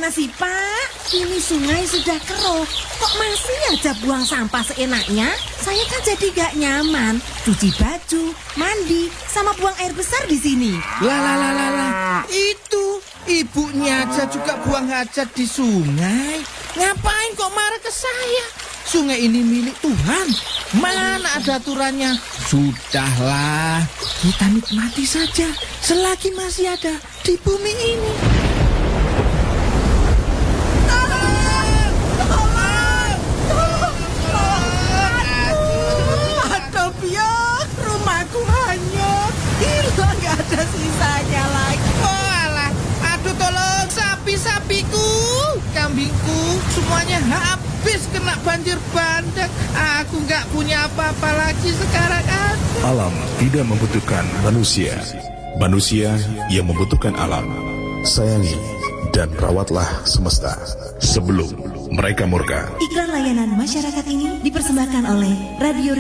Gimana sih Pak? Ini sungai sudah keruh. Kok masih aja buang sampah seenaknya? Saya kan jadi gak nyaman. Cuci baju, mandi, sama buang air besar di sini. Lah. Itu ibunya aja juga buang hajat di sungai. Ngapain kok marah ke saya? Sungai ini milik Tuhan. Mana ada aturannya? Sudahlah, kita nikmati saja selagi masih ada di bumi ini. Ada sisanya lagi. Oh alah, aduh tolong sapi-sapiku, kambingku, semuanya habis kena banjir bandang. Aku nggak punya apa-apa lagi sekarang. Alam tidak membutuhkan manusia. Manusia yang membutuhkan alam. Sayangi dan rawatlah semesta sebelum mereka murka. Iklan layanan masyarakat ini dipersembahkan oleh Radio